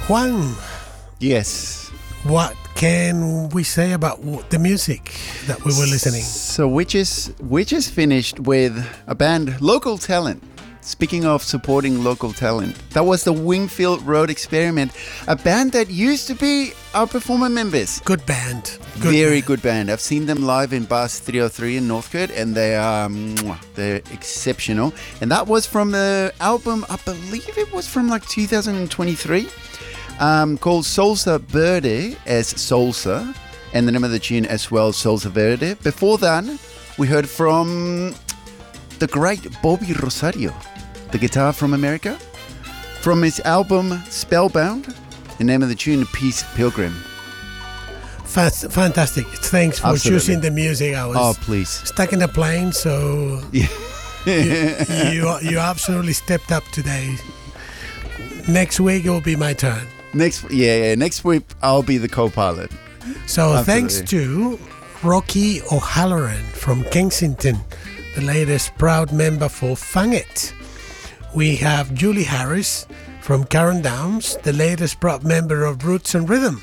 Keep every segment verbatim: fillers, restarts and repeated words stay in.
Juan. Yes. What can we say about the music that we were listening? So we just, we just finished with a band, Local Talent. Speaking of supporting local talent, that was the Wingfield Road Experiment, a band that used to be our performer members. Good band. Good Very band. good band. I've seen them live in Bars three oh three in Northcote, and they are mwah, they're exceptional. And that was from the album, I believe it was from like two thousand twenty-three, um, called Salsa Verde as Salsa, and the name of the tune as well, Salsa Verde. Before that, we heard from the great Bobby Rosario, the guitar from America, from his album Spellbound, the name of the tune, Peace Pilgrim. Fast, fantastic. Thanks for Absolutely. choosing the music. I was Oh, please. stuck in a plane, so Yeah. you, you, you absolutely stepped up today. Next week, it will be my turn. Next, yeah, yeah, next week I'll be the co-pilot. So Absolutely. thanks to Rocky O'Halloran from Kensington, the latest proud member for Fangit. We have Julie Harris from Karen Downs, the latest proud member of Roots and Rhythm.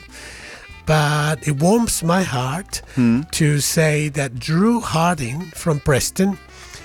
But it warms my heart Hmm. to say that Drew Harding from Preston,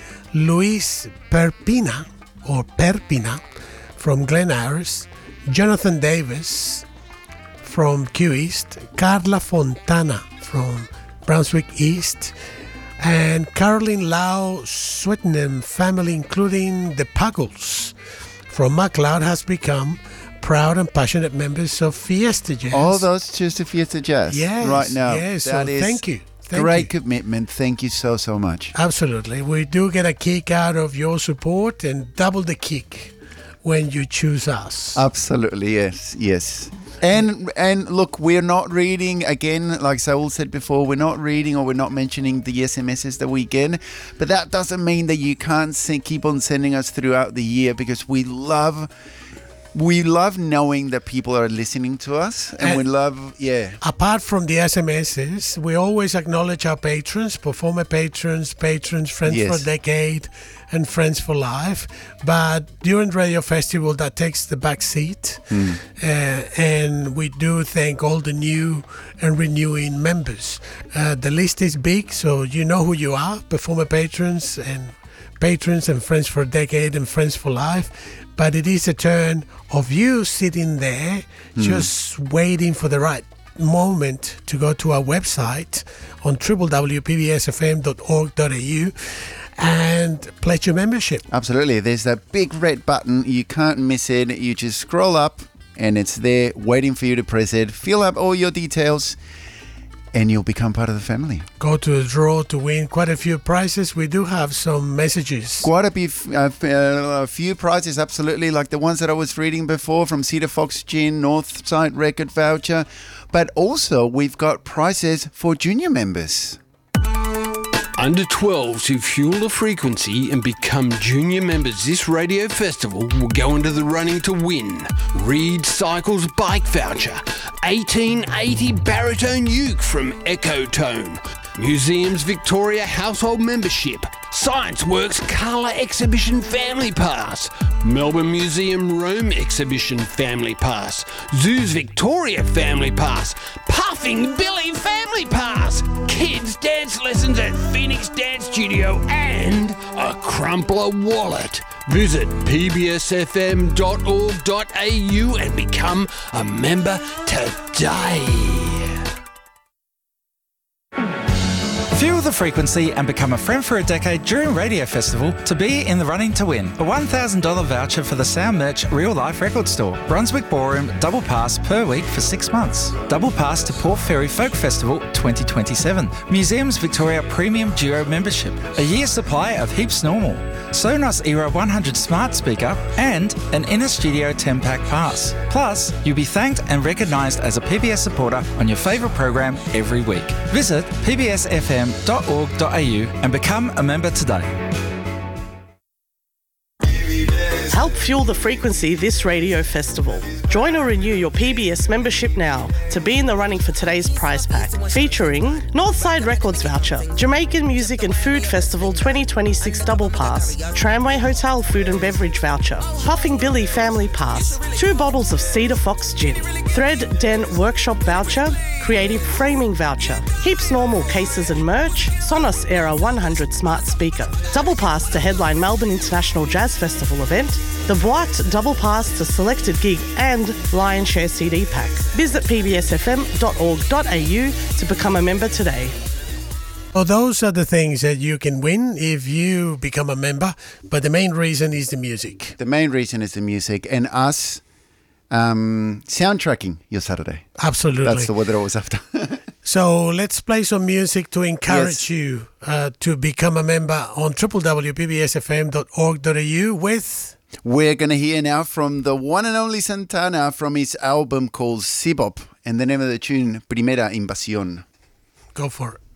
Luis Perpina or Perpina from Glen Iris, Jonathan Davis from Q East, Carla Fontana from Brunswick East, and Caroline Lau Swettenham family, including the Puggles from MacLeod, has become proud and passionate members of Fiesta Jazz. All those choose to Fiesta Jazz Yes, right now. yes, so That is thank you. Thank great you. commitment. Thank you so, so much. Absolutely. We do get a kick out of your support and double the kick when you choose us. Absolutely, yes, yes. And and look, we're not reading, again, like Saul said before, we're not reading or we're not mentioning the S M Ses that we get, but that doesn't mean that you can't send, keep on sending us throughout the year, because we love... We love knowing that people are listening to us, and, And- we love, yeah. Apart from the S M Ses, we always acknowledge our patrons, performer patrons, patrons, friends Yes. for a decade, and friends for life. But during Radio Festival, that takes the back seat. Hmm. Uh, and we do thank all the new and renewing members. Uh, the list is big, so you know who you are, performer patrons and patrons and friends for a decade and friends for life. But it is a turn of you sitting there just waiting for the right moment to go to our website on w w w dot p b s f m dot org dot a u and pledge your membership. Absolutely. There's that big red button. You can't miss it. You just scroll up and it's there waiting for you to press it. Fill up all your details and you'll become part of the family. Go to a draw to win quite a few prizes. We do have some messages. Quite a, bit, uh, uh, a few prizes, absolutely, like the ones that I was reading before from Cedar Fox Gin, Northside Record Voucher. But also we've got prizes for junior members. Under twelves who fuel the frequency and become junior members this radio festival will go into the running to win Reed Cycles Bike Voucher, eighteen eighty Baritone Uke from Ecotone, Museums Victoria Household Membership, Science Works Colour Exhibition Family Pass, Melbourne Museum Rome Exhibition Family Pass, Zoos Victoria Family Pass, Puffing Billy Family Pass, Kids Dance Lessons at Phoenix Dance Studio, and a Crumpler Wallet. Visit p b s f m dot org dot a u and become a member today. Fuel the frequency and become a friend for a decade during Radio Festival to be in the running to win a one thousand dollars voucher for the Sound Merch Real Life Record Store. Brunswick Ballroom double pass per week for six months. Double pass to Port Fairy Folk Festival twenty twenty-seven. Museums Victoria Premium Duo membership. A year supply of Heaps Normal. Sonos Era one hundred smart speaker and an Inner Studio ten pack pass. Plus, you'll be thanked and recognised as a P B S supporter on your favourite program every week. Visit p b s f m dot org dot a u and become a member today. Help fuel the frequency this radio festival. Join or renew your P B S membership now to be in the running for today's prize pack, featuring Northside Records voucher, Jamaican Music and Food Festival twenty twenty-six double pass, Tramway Hotel food and beverage voucher, Puffing Billy family pass, two bottles of Cedar Fox Gin, Thread Den Workshop Voucher, Creative Framing Voucher, Heaps Normal cases and merch, Sonos Era one hundred Smart Speaker, Double Pass to headline Melbourne International Jazz Festival event, the Boite Double Pass to selected gig and Lion Share C D pack. Visit p b s f m dot org dot a u to become a member today. Well, those are the things that you can win if you become a member, but the main reason is the music. The main reason is the music and us um, soundtracking your Saturday. Absolutely. That's the word that I was after. So let's play some music to encourage Yes. you uh, to become a member on w w w dot p b s f m dot org dot a u with... We're going to hear now from the one and only Santana from his album called Sibop, and the name of the tune, Primera Invasión. Go for it.